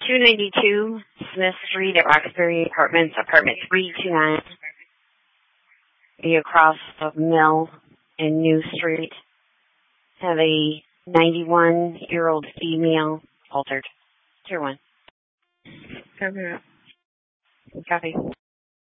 292 Smith Street at Roxbury Apartments, apartment 329. Be across the Mill in New Street. Have a 91-year-old female altered. Tier 1. Copy. Copy.